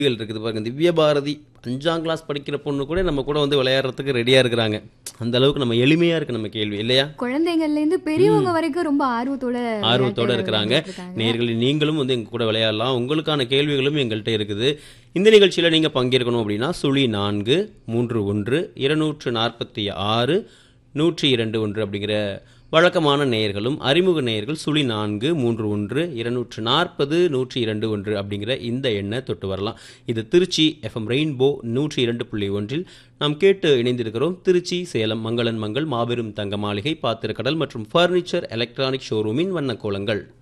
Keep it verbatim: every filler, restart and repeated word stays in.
கேள்விகள் இருக்குது பாருங்க. திவ்ய பாரதி அஞ்சாம் கிளாஸ் படிக்கிற பொண்ணு கூட நம்ம கூட வந்து விளையாடுறதுக்கு ரெடியா இருக்கிறாங்க. அந்த அளவுக்கு நம்ம எளிமையா இருக்கு நம்ம கேள்வி இல்லையா? குழந்தைங்கள்ல இருந்து பெரியவங்க வரைக்கும் ரொம்ப ஆர்வத்தோட ஆர்வத்தோட விளையாட்டு இருக்கிறாங்க. விளையாடிட்டு இருக்காங்க. நேயர்களே நீங்களும் வந்து எங்க கூட விளையாடலாம். உங்களுக்கான கேள்விகளும் எங்கள்கிட்ட இருக்குது. இந்த நிகழ்ச்சியில நீங்க பங்கேற்கணும் அப்படின்னா சுழி நான்கு மூன்று ஒன்று இருநூற்று நாற்பத்தி ஆறு நூற்றி இரண்டு ஒன்று அப்படிங்கிற வழக்கமான நேயர்களும் அறிமுக நேயர்கள் சுழி நான்கு மூன்று ஒன்று இருநூற்று நாற்பது நூற்றி இரண்டு ஒன்று அப்படிங்கிற இந்த எண்ணை தொட்டு வரலாம். இது திருச்சி எஃப்எம் ரெயின்போ நூற்றி இரண்டு புள்ளி ஒன்றில் நாம் கேட்டு இணைந்திருக்கிறோம். திருச்சி சேலம் மங்களன் மங்கள் மாபெரும் தங்க மாளிகை பாத்திரக்கடல் மற்றும் ஃபர்னிச்சர் எலக்ட்ரானிக் ஷோரூமின் வண்ணக்கோலங்கள்.